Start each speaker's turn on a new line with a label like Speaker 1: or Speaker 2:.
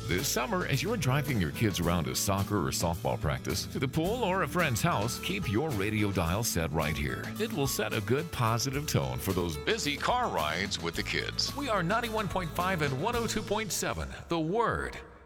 Speaker 1: This summer, as you're driving your kids around to soccer or softball practice, to the pool, or a friend's house, keep your radio dial set right here. It will set a good positive tone for those busy car rides with the kids. We are 91.5 and 102.7, The Word.